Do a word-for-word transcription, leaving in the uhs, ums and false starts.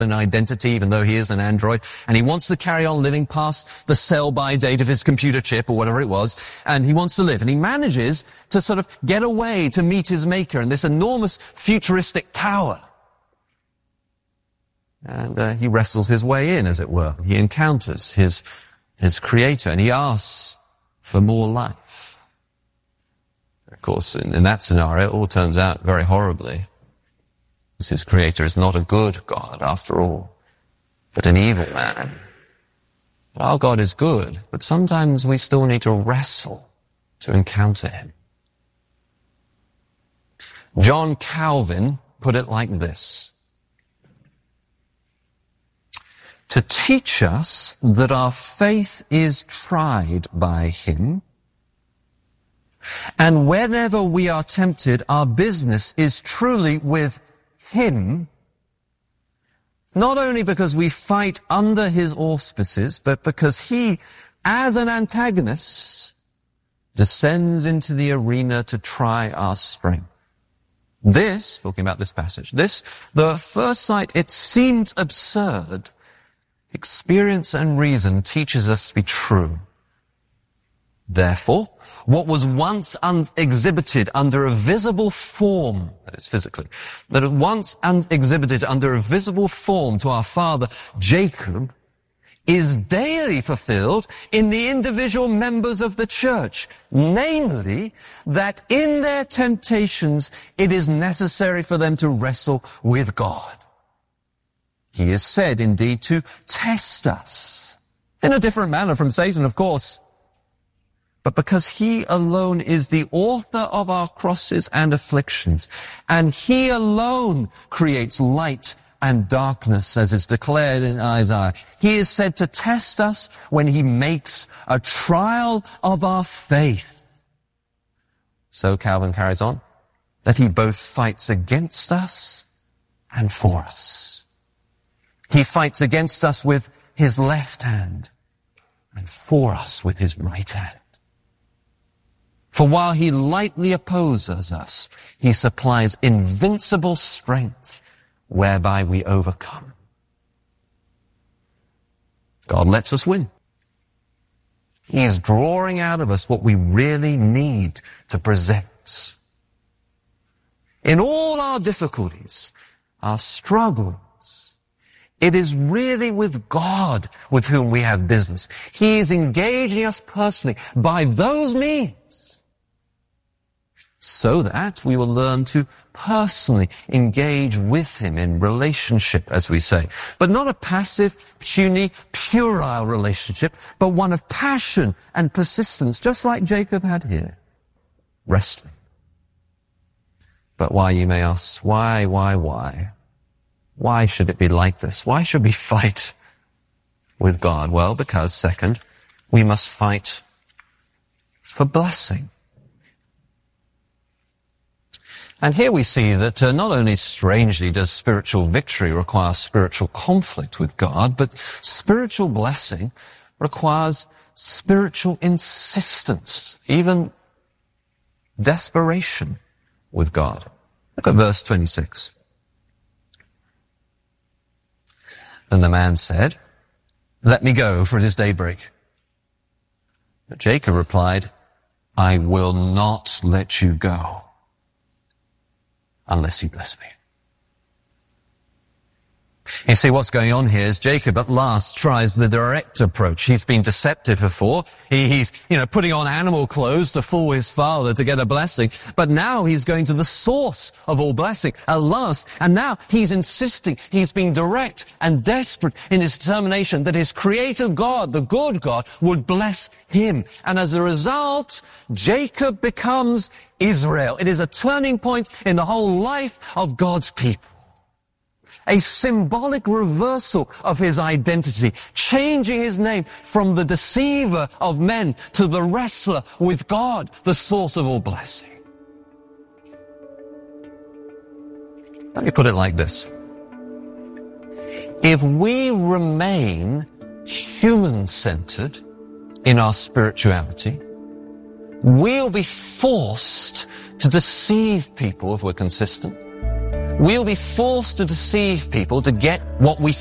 an identity, even though he is an android, and he wants to carry on living past the sell-by date of his computer chip or whatever it was, and he wants to live. And he manages to sort of get away to meet his maker in this enormous futuristic tower. And uh, he wrestles his way in, as it were. He encounters his, his creator, and he asks for more life. Of course, in, in that scenario, it all turns out very horribly. His creator is not a good God, after all, but an evil man. Our God is good, but sometimes we still need to wrestle to encounter him. John Calvin put it like this: to teach us that our faith is tried by him, and whenever we are tempted, our business is truly with him, not only because we fight under his auspices, but because he, as an antagonist, descends into the arena to try our strength. This, talking about this passage, this, though at first sight it seems absurd, experience and reason teaches us to be true. Therefore, what was once unexhibited under a visible form, that is physically, that was once unexhibited under a visible form to our father Jacob, is daily fulfilled in the individual members of the church, namely, that in their temptations it is necessary for them to wrestle with God. He is said, indeed, to test us, in a different manner from Satan, of course, but because he alone is the author of our crosses and afflictions, and he alone creates light and darkness, as is declared in Isaiah. He is said to test us when he makes a trial of our faith. So Calvin carries on, that he both fights against us and for us. He fights against us with his left hand and for us with his right hand. For while he lightly opposes us, he supplies invincible strength whereby we overcome. God lets us win. He is drawing out of us what we really need to present. In all our difficulties, our struggles, it is really with God with whom we have business. He is engaging us personally by those means, so that we will learn to personally engage with him in relationship, as we say. But not a passive, puny, puerile relationship, but one of passion and persistence, just like Jacob had here. Wrestling. But why, you may ask, why, why, why? Why should it be like this? Why should we fight with God? Well, because, second, we must fight for blessing. And here we see that uh, not only strangely does spiritual victory require spiritual conflict with God, but spiritual blessing requires spiritual insistence, even desperation with God. Look at verse twenty-six. Then the man said, "Let me go, for it is daybreak." But Jacob replied, "I will not let you go unless you bless me." You see, what's going on here is Jacob at last tries the direct approach. He's been deceptive before. He, he's, you know, putting on animal clothes to fool his father to get a blessing. But now he's going to the source of all blessing at last. And now he's insisting. He's being direct and desperate in his determination that his creator God, the good God, would bless him. And as a result, Jacob becomes Israel. It is a turning point in the whole life of God's people. A symbolic reversal of his identity, changing his name from the deceiver of men to the wrestler with God, the source of all blessing. Let me put it like this. If we remain human-centered in our spirituality, we'll be forced to deceive people if we're consistent. we'll be forced to deceive people to get what we